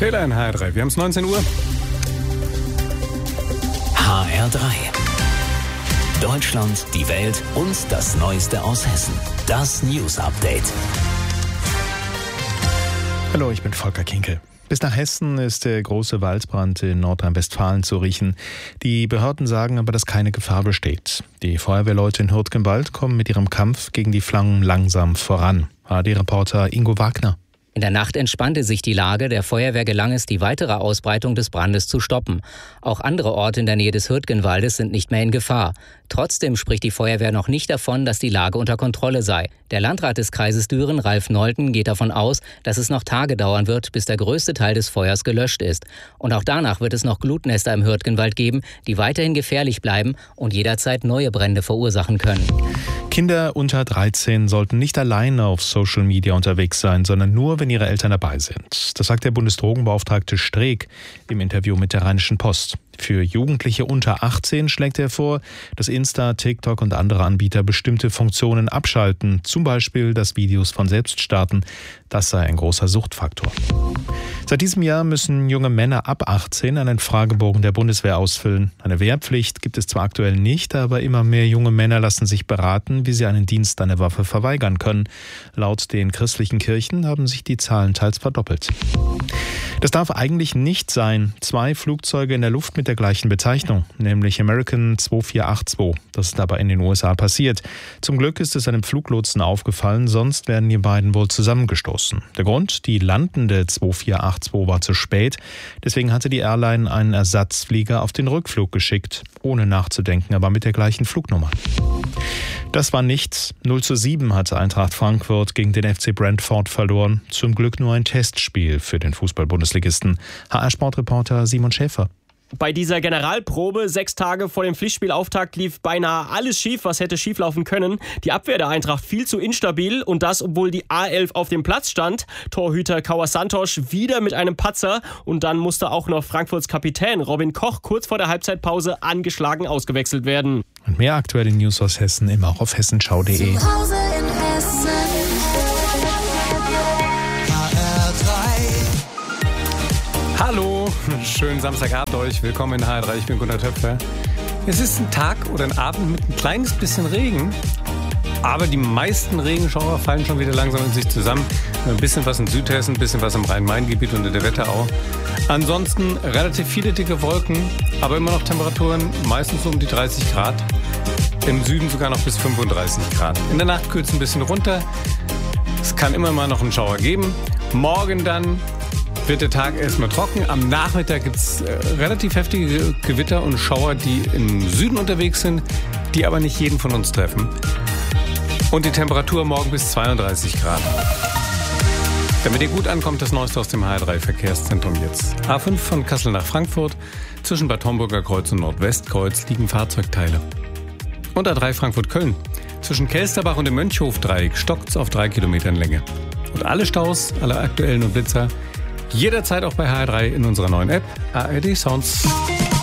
Taylor in HR3. Wir haben es 19 Uhr. HR3. Deutschland, die Welt und das Neueste aus Hessen. Das News Update. Hallo, ich bin Volker Kinkel. Bis nach Hessen ist der große Waldbrand in Nordrhein-Westfalen zu riechen. Die Behörden sagen aber, dass keine Gefahr besteht. Die Feuerwehrleute in Hürtgenwald kommen mit ihrem Kampf gegen die Flammen langsam voran. ARD-Reporter Ingo Wagner. In der Nacht entspannte sich die Lage. Der Feuerwehr gelang es, die weitere Ausbreitung des Brandes zu stoppen. Auch andere Orte in der Nähe des Hürtgenwaldes sind nicht mehr in Gefahr. Trotzdem spricht die Feuerwehr noch nicht davon, dass die Lage unter Kontrolle sei. Der Landrat des Kreises Düren, Ralf Nolten, geht davon aus, dass es noch Tage dauern wird, bis der größte Teil des Feuers gelöscht ist. Und auch danach wird es noch Glutnester im Hürtgenwald geben, die weiterhin gefährlich bleiben und jederzeit neue Brände verursachen können. Kinder unter 13 sollten nicht alleine auf Social Media unterwegs sein, sondern nur, wenn ihre Eltern dabei sind. Das sagt der Bundesdrogenbeauftragte Streeck im Interview mit der Rheinischen Post. Für Jugendliche unter 18 schlägt er vor, dass Insta, TikTok und andere Anbieter bestimmte Funktionen abschalten, zum Beispiel, dass Videos von selbst starten. Das sei ein großer Suchtfaktor. Seit diesem Jahr müssen junge Männer ab 18 einen Fragebogen der Bundeswehr ausfüllen. Eine Wehrpflicht gibt es zwar aktuell nicht, aber immer mehr junge Männer lassen sich beraten, wie sie einen Dienst an der Waffe verweigern können. Laut den christlichen Kirchen haben sich die Zahlen teils verdoppelt. Das darf eigentlich nicht sein. 2 Flugzeuge in der Luft mit der gleichen Bezeichnung, nämlich American 2482. Das ist aber in den USA passiert. Zum Glück ist es einem Fluglotsen aufgefallen, sonst werden die beiden wohl zusammengestoßen. Der Grund? Die landende 2482 war zu spät. Deswegen hatte die Airline einen Ersatzflieger auf den Rückflug geschickt. Ohne nachzudenken, aber mit der gleichen Flugnummer. Das war nichts. 0:7 hatte Eintracht Frankfurt gegen den FC Brentford verloren. Zum Glück nur ein Testspiel für den Fußball-Bundesligisten. HR-Sportreporter Simon Schäfer. Bei dieser Generalprobe 6 Tage vor dem Pflichtspielauftakt lief beinahe alles schief, was hätte schieflaufen können. Die Abwehr der Eintracht viel zu instabil und das, obwohl die A11 auf dem Platz stand. Torhüter Kauer Santos wieder mit einem Patzer und dann musste auch noch Frankfurts Kapitän Robin Koch kurz vor der Halbzeitpause angeschlagen ausgewechselt werden. Und mehr aktuelle News aus Hessen immer auch auf hessenschau.de. Hallo, schönen Samstagabend euch. Willkommen in HR3, ich bin Gunnar Töpfer. Es ist ein Tag oder ein Abend mit ein kleines bisschen Regen, aber die meisten Regenschauer fallen schon wieder langsam in sich zusammen. Ein bisschen was in Südhessen, ein bisschen was im Rhein-Main-Gebiet und in der Wetterau. Ansonsten relativ viele dicke Wolken, aber immer noch Temperaturen meistens so um die 30 Grad. Im Süden sogar noch bis 35 Grad. In der Nacht kühlt es ein bisschen runter. Es kann immer mal noch einen Schauer geben. Morgen dann wird der Tag erstmal trocken. Am Nachmittag gibt es relativ heftige Gewitter und Schauer, die im Süden unterwegs sind, die aber nicht jeden von uns treffen. Und die Temperatur morgen bis 32 Grad. Damit ihr gut ankommt, das Neueste aus dem HR3-Verkehrszentrum jetzt. A5 von Kassel nach Frankfurt. Zwischen Bad Homburger Kreuz und Nordwestkreuz liegen Fahrzeugteile. Und A3 Frankfurt-Köln. Zwischen Kelsterbach und dem Mönchhof-Dreieck stockt's auf 3 Kilometern Länge. Und alle Staus, alle aktuellen und Blitzer jederzeit auch bei HR3 in unserer neuen App ARD Sounds.